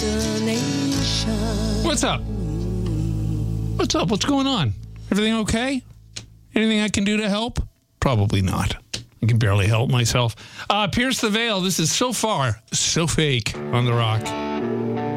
What's up? What's up? What's going on? Everything okay? Anything I can do to help? Probably not. I can barely help myself. Pierce the Veil. This is So Far, So Fake on The Rock.